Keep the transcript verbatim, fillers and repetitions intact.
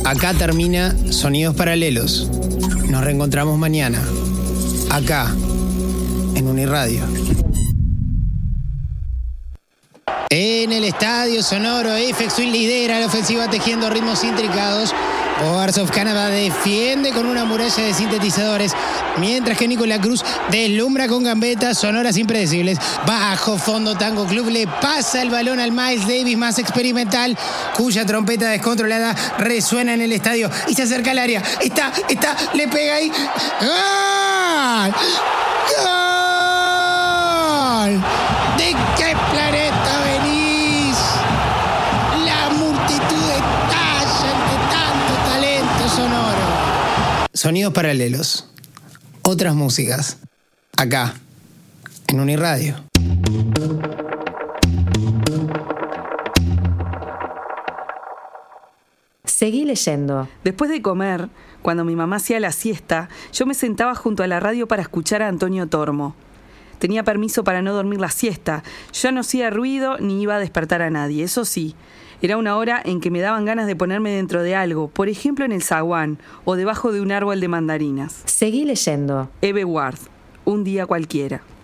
Acá termina Sonidos Paralelos. Nos reencontramos mañana, acá, en Uniradio. En el estadio sonoro, Aphex Twin lidera la ofensiva tejiendo ritmos intricados. Boards of Canada defiende con una muralla de sintetizadores, mientras que Nicolás Cruz deslumbra con gambetas sonoras impredecibles. Bajo fondo, Tango Club le pasa el balón al Miles Davis más experimental, cuya trompeta descontrolada resuena en el estadio y se acerca al área. Está, está, le pega ahí. ¡Gol! ¡Gol! ¿De qué planeta venís? La multitud estalla ante tanto talento sonoro. Sonidos Paralelos. Otras músicas. Acá, en Uniradio. Seguí leyendo. Después de comer, cuando mi mamá hacía la siesta, yo me sentaba junto a la radio para escuchar a Antonio Tormo. Tenía permiso para no dormir la siesta. Yo no hacía ruido ni iba a despertar a nadie. Eso sí, era una hora en que me daban ganas de ponerme dentro de algo, por ejemplo en el zaguán o debajo de un árbol de mandarinas. Seguí leyendo. Eve Ward, Un día cualquiera.